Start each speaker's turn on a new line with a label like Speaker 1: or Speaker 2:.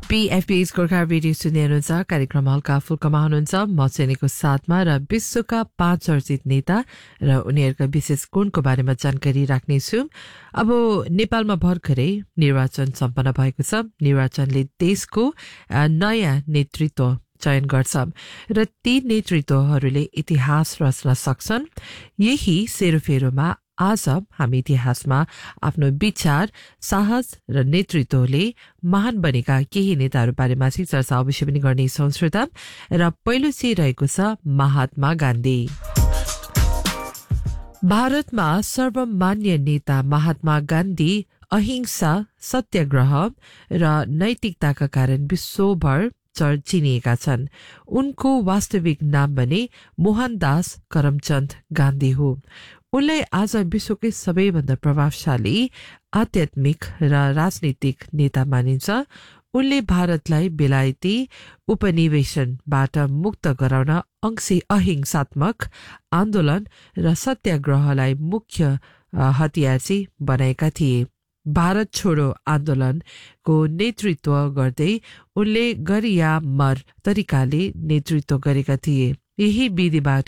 Speaker 1: PFP's Gorkha radio सुन्दै हुनुहुन्छ। कार्यक्रम हल्का फुल्कामा हुनुहुन्छ म चेनीको साथमा र विश्वका 5 चर्चित नेता र उनीहरूका विशेष गुणको बारेमा जानकारी राख्नेछु। अब नेपालमा भर्खरै निर्वाचन सम्पन्न भएको छ। निर्वाचनले देशको नयाँ नेतृत्व चयन गर्छ र ती नेतृत्वहरूले इतिहास रच्न सक्छन्। यही सेरोफेरोमा आज हामी इतिहासमा आफ्नो विचार, साहस र नेतृत्वले महान बनेका केही नेताहरू बारेमा चाहिँ चर्चा अवश्य पनि गर्नेछौँ श्रोता। र पहिलो चाहिँ रहेको छ महात्मा गान्धी। भारतमा सर्वमान्य नेता महात्मा गान्धी अहिंसा, सत्याग्रह र नैतिकताका कारण विश्वभर चिनिएका छन्। उनको वास्तविक नाम भने मोहनदास करमचन्द गान्धी हो। उनलाई आज विश्वकै सबैभन्दा प्रभावशाली आध्यात्मिक र राजनीतिक नेता मानिन्छ। उनले भारतलाई बेलायती उपनिवेशनबाट मुक्त गराउन अहिंसात्मक आन्दोलन र सत्याग्रहलाई मुख्य हतियार चाहिँ बनाएका थिए। भारत छोडो आन्दोलनको नेतृत्व गर्दै उनले गरियामर तरिकाले नेतृत्व गरेका थिए। यही विधिबाट